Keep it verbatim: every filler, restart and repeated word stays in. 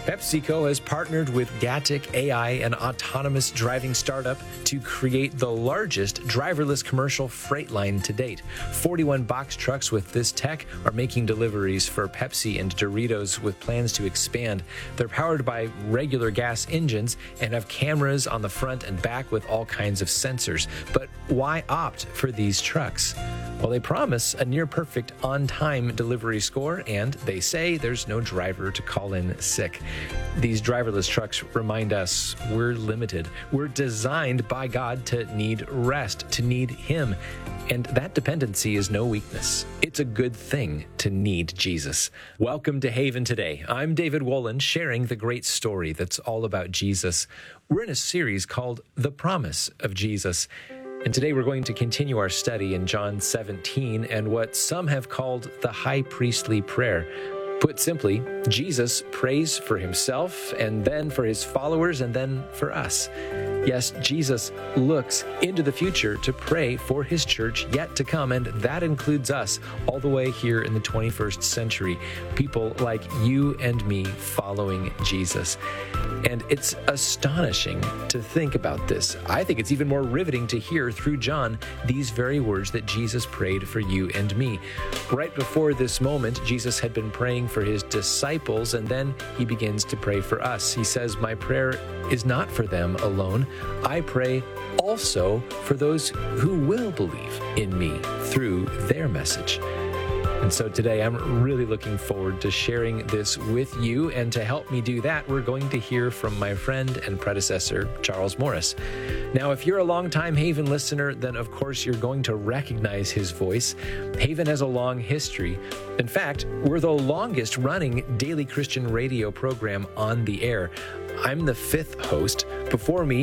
PepsiCo has partnered with Gatik A I, an autonomous driving startup, to create the largest driverless commercial freight line to date. forty-one box trucks with this tech are making deliveries for Pepsi and Doritos with plans to expand. They're powered by regular gas engines and have cameras on the front and back with all kinds of sensors. But why opt for these trucks? Well, they promise a near-perfect on-time delivery score, and they say there's no driver to call in sick. These driverless trucks remind us we're limited. We're designed by God to need rest, to need Him, and that dependency is no weakness. It's a good thing to need Jesus. Welcome to Haven Today. I'm David Wolin, sharing the great story that's all about Jesus. We're in a series called The Promise of Jesus. And today we're going to continue our study in John seventeen and what some have called the high priestly prayer. Put simply, Jesus prays for himself and then for his followers and then for us. Yes, Jesus looks into the future to pray for his church yet to come, and that includes us all the way here in the twenty-first century, people like you and me following Jesus. And it's astonishing to think about this. I think it's even more riveting to hear through John these very words that Jesus prayed for you and me. Right before this moment, Jesus had been praying for his disciples, and then he begins to pray for us. He says, "My prayer is not for them alone. I pray also for those who will believe in me through their message." And so today I'm really looking forward to sharing this with you, and to help me do that, we're going to hear from my friend and predecessor, Charles Morris. Now, if you're a longtime Haven listener, then of course you're going to recognize his voice. Haven has a long history. In fact, we're the longest running daily Christian radio program on the air. I'm the fifth host. Before me,